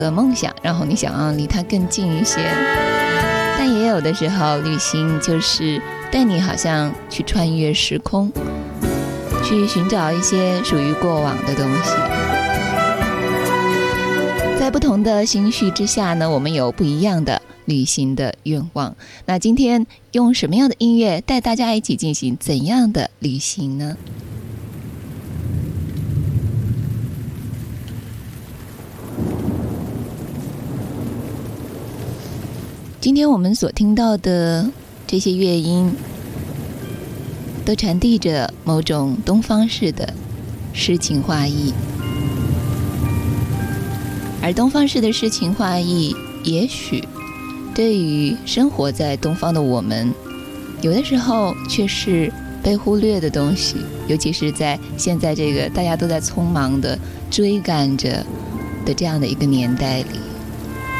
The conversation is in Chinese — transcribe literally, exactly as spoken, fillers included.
的梦想，然后你想要离它更近一些。但也有的时候，旅行就是带你好像去穿越时空，去寻找一些属于过往的东西。在不同的心绪之下呢，我们有不一样的旅行的愿望。那今天用什么样的音乐带大家一起进行怎样的旅行呢？今天我们所听到的这些乐音，都传递着某种东方式的诗情画意。而东方式的诗情画意，也许对于生活在东方的我们，有的时候却是被忽略的东西，尤其是在现在这个大家都在匆忙的追赶着的这样的一个年代里。